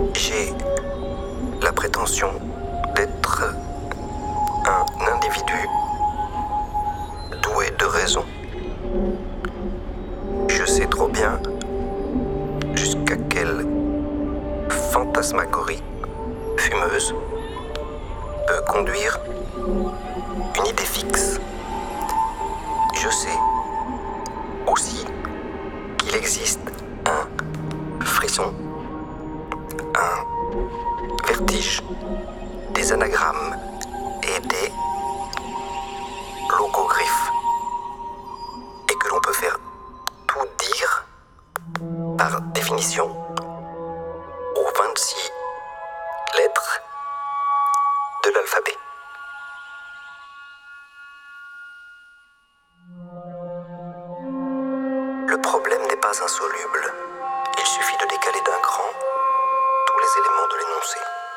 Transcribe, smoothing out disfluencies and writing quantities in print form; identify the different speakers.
Speaker 1: J'ai la prétention d'être un individu doué de raison. Je sais trop bien jusqu'à quelle fantasmagorie fumeuse peut conduire une idée fixe. Je sais aussi qu'il existe un frisson, un vertige, des anagrammes et des logogriffes, et que l'on peut faire tout dire par définition aux 26 lettres de l'alphabet. Le problème n'est pas insoluble. Il suffit de décaler d'un cran tous les éléments de l'énoncé.